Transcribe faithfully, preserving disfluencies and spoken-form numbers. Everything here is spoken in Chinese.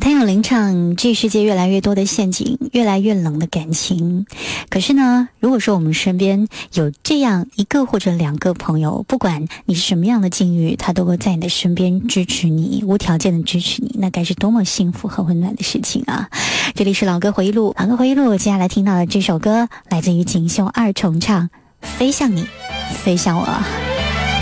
谭咏麟唱这世界越来越多的陷阱，越来越冷的感情。可是呢，如果说我们身边有这样一个或者两个朋友，不管你是什么样的境遇，他都会在你的身边支持你，无条件的支持你，那该是多么幸福和温暖的事情啊。这里是老歌回忆录，老歌回忆录接下来听到的这首歌来自于锦绣二重唱，飞向你，飞向我。